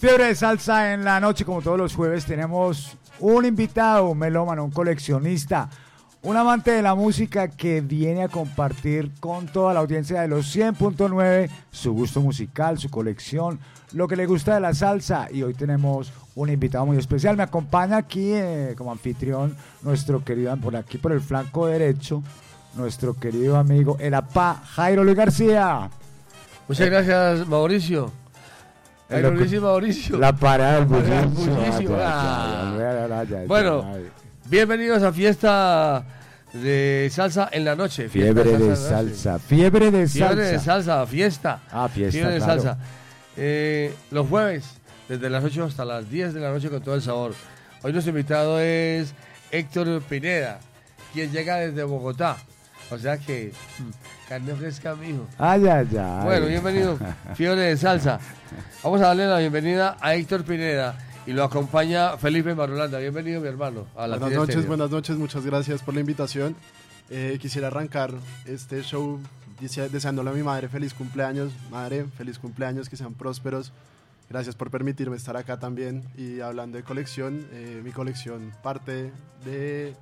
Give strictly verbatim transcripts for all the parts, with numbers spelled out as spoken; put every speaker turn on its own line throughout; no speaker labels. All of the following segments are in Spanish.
Fiebre de salsa en la noche, como todos los jueves, tenemos un invitado, un melómano, un coleccionista, un amante de la música que viene a compartir con toda la audiencia de los cien punto nueve su gusto musical, su colección, lo que le gusta de la salsa. Y hoy tenemos un invitado muy especial. Me acompaña aquí eh, como anfitrión nuestro querido, por aquí por el flanco derecho, nuestro querido amigo, el apá Jairo Luis García.
Muchas gracias, Mauricio. Jairo Luis y Mauricio.
La parada del
bullicio. Bueno, bienvenidos a Fiesta de Salsa en la Noche.
Fiebre de salsa, fiebre de salsa.
Fiebre de salsa, fiesta.
Ah, fiesta,
Fiebre de
claro.
salsa. Eh, los jueves, desde las ocho hasta las diez de la noche con todo el sabor. Hoy nuestro invitado es Héctor Pineda, quien llega desde Bogotá. O sea que, carne fresca, mijo.
Ay, ay, ay.
Bueno, bienvenido, Fiebre de Salsa. Vamos a darle la bienvenida a Héctor Pineda y lo acompaña Felipe Marulanda. Bienvenido, mi hermano. A la
buenas noches, buenas noches, muchas gracias por la invitación. Eh, quisiera arrancar este show deseándole a mi madre feliz cumpleaños. Madre, feliz cumpleaños, que sean prósperos. Gracias por permitirme estar acá también. Y hablando de colección, eh, mi colección parte de...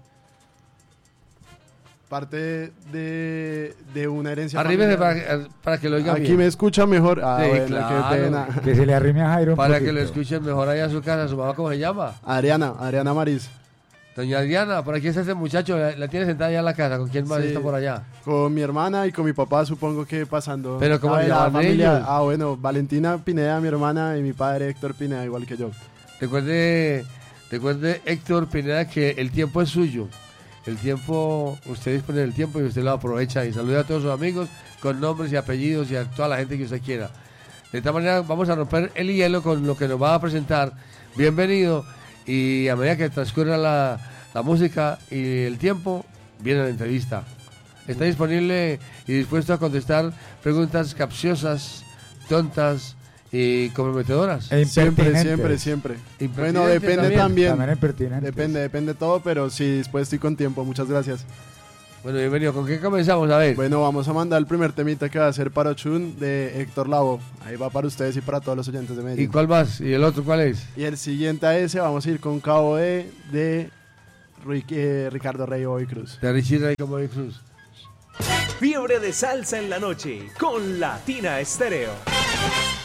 parte de, de una herencia
Arríbese
familiar.
para, para que lo oiga
Aquí
bien.
me escucha mejor. Ah,
Sí,
bueno,
claro.
qué pena.
Que se le arrime a Jairo un
Para
poquito.
que lo escuchen mejor allá en su casa. ¿Su mamá cómo se llama?
Adriana, Adriana Mariz.
Doña Adriana, por aquí está este muchacho. La, la tiene sentada allá en la casa. ¿Con quién más
Sí.
está por allá?
Con mi hermana y con mi papá, supongo que pasando.
Pero ¿cómo
Ah,
se
la
llaman
familia.
ellos?
Ah, bueno, Valentina Pineda, mi hermana, y mi padre Héctor Pineda, igual que yo.
Recuerde, recuerde Héctor Pineda, que el tiempo es suyo. El tiempo, usted dispone del tiempo y usted lo aprovecha. Y saluda a todos sus amigos con nombres y apellidos y a toda la gente que usted quiera. De esta manera vamos a romper el hielo con lo que nos va a presentar. Bienvenido. Y a medida que transcurra la, la música y el tiempo, viene la entrevista. Está disponible y dispuesto a contestar preguntas capciosas, tontas y comprometedoras.
E
Siempre,
impertinentes.
siempre, siempre.
Impertinente
Bueno, depende
también.
también.
También impertinentes.
Depende, depende todo, pero sí, después estoy con tiempo. Muchas gracias.
Bueno, bienvenido. ¿Con qué comenzamos? A ver.
Bueno, vamos a mandar el primer temita que va a ser Parochún de Héctor Lavoe. Ahí va para ustedes y para todos los oyentes de
¿Y
Medellín.
cuál más? ¿Y el otro cuál es?
Y el siguiente a ese vamos a ir con Cabo E de Ri- eh, Ricardo Rey Bobby Cruz.
De Richie Ray como de Cruz.
Fiebre de salsa en la noche con Latina Estéreo.